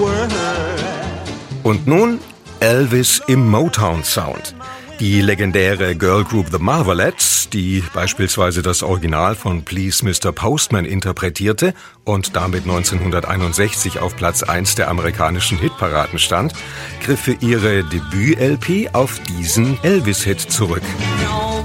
Und nun Elvis im Motown-Sound. Die legendäre Girlgroup The Marvelettes, die beispielsweise das Original von Please Mr. Postman interpretierte und damit 1961 auf Platz 1 der amerikanischen Hitparaden stand, griff für ihre Debüt-LP auf diesen Elvis-Hit zurück.